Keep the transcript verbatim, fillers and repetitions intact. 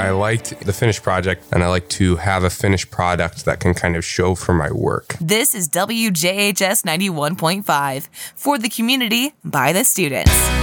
I liked the finished project, and I like to have a finished product that can kind of show for my work. This is W J H S ninety-one point five for the community by the students.